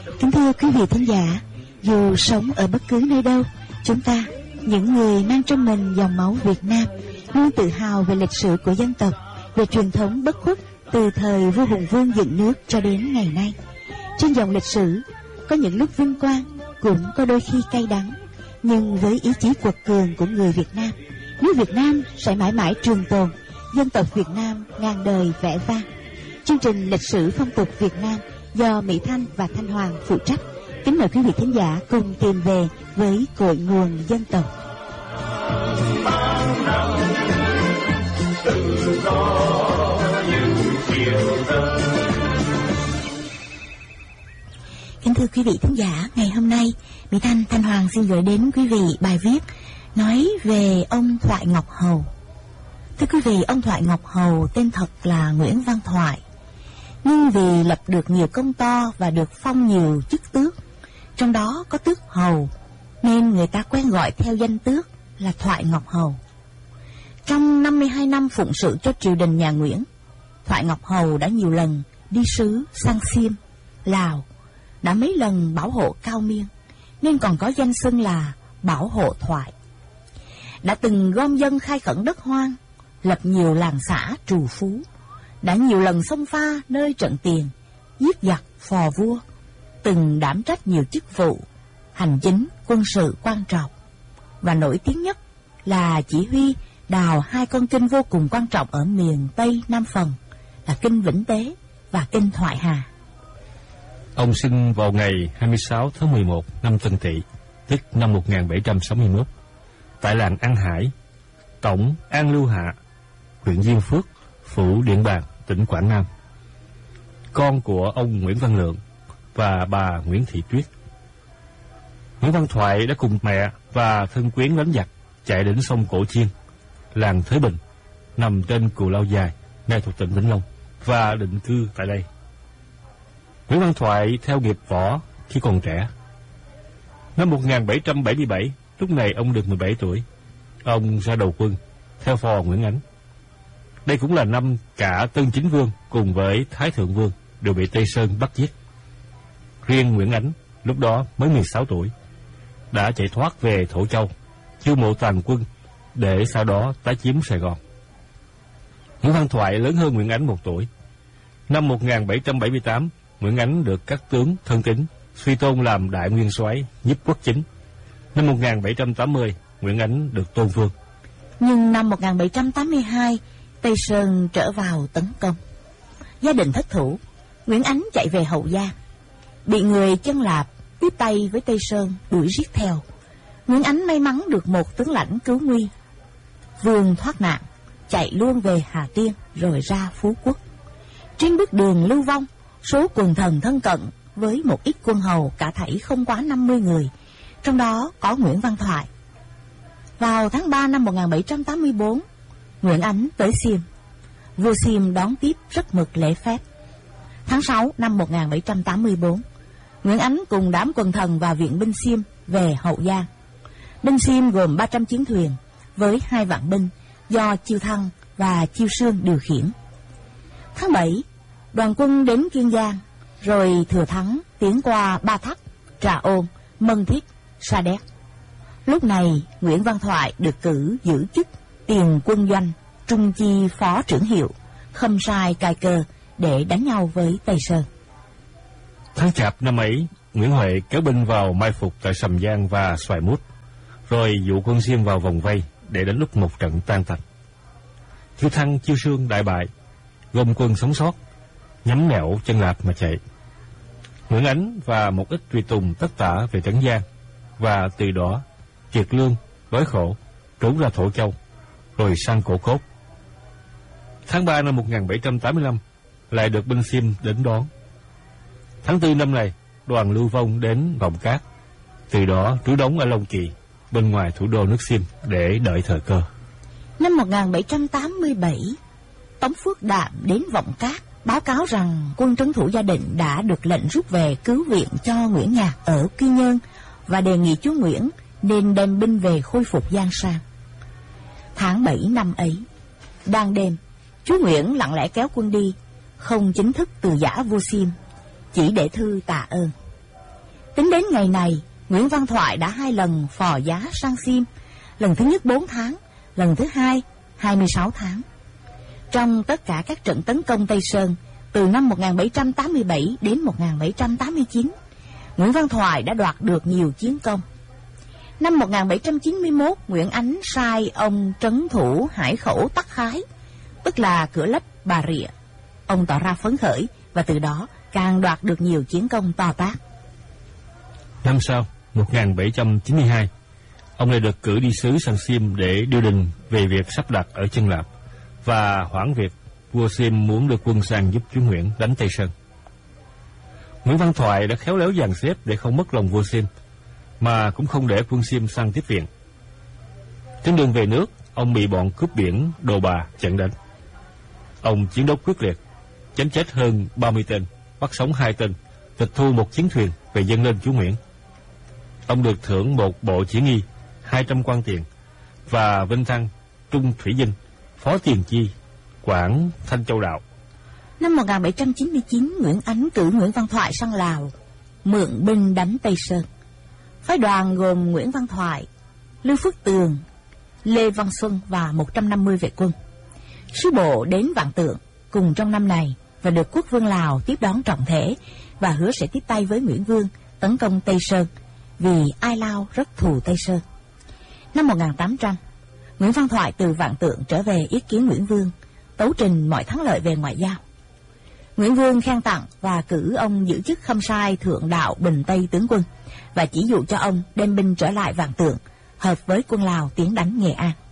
Kính thưa quý vị thính giả, dù sống ở bất cứ nơi đâu, chúng ta, những người mang trong mình dòng máu Việt Nam, luôn tự hào về lịch sử của dân tộc, về truyền thống bất khuất từ thời vua Hùng Vương dựng nước cho đến ngày nay. Trên dòng lịch sử, có những lúc vinh quang, cũng có đôi khi cay đắng, nhưng với ý chí quật cường của người Việt Nam, nước Việt Nam sẽ mãi mãi trường tồn, dân tộc Việt Nam ngàn đời vẻ vang. Chương trình Lịch sử phong tục Việt Nam do Mỹ Thanh và Thanh Hoàng phụ trách. Kính mời quý vị thính giả cùng tìm về với cội nguồn dân tộc. Kính thưa quý vị thính giả, ngày hôm nay Mỹ Thanh, Thanh Hoàng xin gửi đến quý vị bài viết nói về ông Thoại Ngọc Hầu. Thưa quý vị, ông Thoại Ngọc Hầu tên thật là Nguyễn Văn Thoại, nhưng vì lập được nhiều công to và được phong nhiều chức tước, trong đó có tước hầu, nên người ta quen gọi theo danh tước là Thoại Ngọc Hầu. Trong 52 năm phụng sự cho triều đình nhà Nguyễn, Thoại Ngọc Hầu đã nhiều lần đi sứ sang Xiêm, Lào, đã mấy lần bảo hộ Cao Miên, nên còn có danh xưng là Bảo hộ Thoại. Đã từng gom dân khai khẩn đất hoang, lập nhiều làng xã trù phú, đã nhiều lần xông pha nơi trận tiền, giết giặc phò vua, từng đảm trách nhiều chức vụ hành chính quân sự quan trọng, và nổi tiếng nhất là chỉ huy đào hai con kinh vô cùng quan trọng ở miền Tây Nam Phần là kinh Vĩnh Tế và kinh Thoại Hà. Ông sinh vào ngày 26 tháng 11 năm Tân Tỵ, tức năm 1761, tại làng An Hải, tổng An Lưu Hạ, huyện Diên Phước, phủ Điện Bàn, tỉnh Quảng Nam. Con của ông Nguyễn Văn Lượng và bà Nguyễn Thị Tuyết. Nguyễn Văn Thoại đã cùng mẹ và thân quyến đánh giặc chạy đến sông Cổ Chiên, làng Thới Bình, nằm trên Cù Lao Dài, nay thuộc tỉnh Vĩnh Long, và định cư tại đây. Nguyễn Văn Thoại theo nghiệp võ khi còn trẻ. Năm 1777, lúc này ông được 17 tuổi, ông ra đầu quân theo phò Nguyễn Ánh. Đây cũng là năm cả Tân Chính Vương cùng với Thái Thượng Vương đều bị Tây Sơn bắt giết. Riêng Nguyễn Ánh lúc đó mới 16 tuổi, đã chạy thoát về Thổ Châu, chiêu mộ toàn quân để sau đó tái chiếm Sài Gòn. Nguyễn Văn Thoại lớn hơn Nguyễn Ánh 1 tuổi. Năm 1778, Nguyễn Ánh được các tướng thân tín suy tôn làm đại nguyên soái, nhiếp quốc chính. Năm 1780, Nguyễn Ánh được tôn vương. Nhưng năm 1782, Tây Sơn trở vào tấn công. Gia đình thất thủ, Nguyễn Ánh chạy về Hậu Giang, bị người Chân Lạp tiếp tay với Tây Sơn đuổi giết theo. Nguyễn Ánh may mắn được một tướng lãnh cứu nguy, vương thoát nạn, chạy luôn về Hà Tiên rồi ra Phú Quốc. Trên bước đường lưu vong, số quần thần thân cận với một ít quân hầu cả thảy không quá 50 người, trong đó có Nguyễn Văn Thoại. Vào tháng 3 năm 1784, Nguyễn Ánh tới Xiêm. Vua Xiêm đón tiếp rất mực lễ phép. Tháng 6 năm 1784, Nguyễn Ánh cùng đám quần thần và viện binh Xiêm về Hậu Giang. Binh Xiêm gồm 300 chiến thuyền với 2 vạn binh do Chiêu Thăng và Chiêu Sương điều khiển. Tháng 7, đoàn quân đến Kiên Giang, rồi thừa thắng tiến qua Ba Thắc, Trà Ôn, Mân Thiết, Sa Đéc. Lúc này, Nguyễn Văn Thoại được cử giữ chức tiền quân doanh, trung chi phó trưởng hiệu, khâm sai cai cơ để đánh nhau với Tây Sơn. Tháng Chạp năm ấy, Nguyễn Huệ kéo binh vào mai phục tại Sầm Giang và Xoài Mút, rồi dụ quân Xiêm vào vòng vây để đánh lúc một trận tan tành. Chiêu Thăng, Chiêu Sương đại bại, gom quân sống sót, nhắm nẻo Chân Lạp mà chạy. Nguyễn Ánh và một ít tùy tùng tất tả về Trấn Giang, và từ đó kiệt lương, đói khổ, trốn ra Thổ Châu, rồi sang Cổ Cốt. Tháng 3 năm 1785, lại được binh Xiêm đến đón. Tháng 4 năm này, đoàn Lưu Vong đến Vọng Cát, từ đó trú đóng ở Long Kỳ, bên ngoài thủ đô nước Xiêm để đợi thời cơ. Năm 1787, Tống Phước Đạm đến Vọng Cát báo cáo rằng quân trấn thủ Gia Định đã được lệnh rút về cứu viện cho Nguyễn Nhạc ở Quy Nhơn và đề nghị chúa Nguyễn nên đem binh về khôi phục Giang Sang. Tháng 7 năm ấy, đang đêm, chúa Nguyễn lặng lẽ kéo quân đi, không chính thức từ giã vua Xiêm, chỉ để thư tạ ơn. Tính đến ngày này, Nguyễn Văn Thoại đã 2 lần phò giá sang Xiêm, lần thứ nhất 4 tháng, lần thứ hai 26 tháng. Trong tất cả các trận tấn công Tây Sơn, từ năm 1787 đến 1789, Nguyễn Văn Thoại đã đoạt được nhiều chiến công. Năm 1791, Nguyễn Ánh sai ông trấn thủ hải khẩu Tắc Khái, tức là cửa lấp Bà Rịa. Ông tỏ ra phấn khởi và từ đó càng đoạt được nhiều chiến công to tát. Năm sau, 1792, ông lại được cử đi sứ sang Xiêm để đưa đình về việc sắp đặt ở Chân Lạp và hoãn việc vua Xiêm muốn được quân sang giúp chúa Nguyễn đánh Tây Sơn. Nguyễn Văn Thoại đã khéo léo dàn xếp để không mất lòng vua Xiêm, mà cũng không để quân Xiêm sang tiếp viện. Trên đường về nước, ông bị bọn cướp biển Đồ Bà chặn đánh. Ông chiến đấu quyết liệt, chém chết hơn 30 tên, bắt sống 2 tên, tịch thu một chiến thuyền về dâng lên chúa Nguyễn. Ông được thưởng một bộ chỉ nghi, 200 quan tiền và vinh thăng Trung Thủy Dinh, Phó Tiền Chi, Quảng Thanh Châu Đạo. Năm 1799, Nguyễn Ánh cử Nguyễn Văn Thoại sang Lào, mượn binh đánh Tây Sơn. Phái đoàn gồm Nguyễn Văn Thoại, Lưu Phước Tường, Lê Văn Xuân và 150 vệ quân. Sứ bộ đến Vạn Tượng cùng trong năm này và được quốc vương Lào tiếp đón trọng thể và hứa sẽ tiếp tay với Nguyễn Vương tấn công Tây Sơn, vì Ai Lao rất thù Tây Sơn. Năm 1800, Nguyễn Văn Thoại từ Vạn Tượng trở về yết kiến Nguyễn Vương, tấu trình mọi thắng lợi về ngoại giao. Nguyễn Vương khen tặng và cử ông giữ chức khâm sai thượng đạo Bình Tây tướng quân và chỉ dụ cho ông đem binh trở lại Vạn Tượng, hợp với quân Lào tiến đánh Nghệ An.